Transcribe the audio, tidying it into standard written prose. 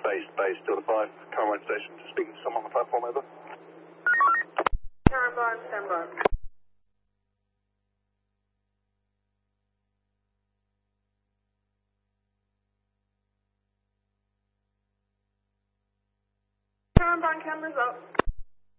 base, Delta 5, Caroline Station, speaking to someone on the platform, over. Caroline, stand by. Caroline, cameras up.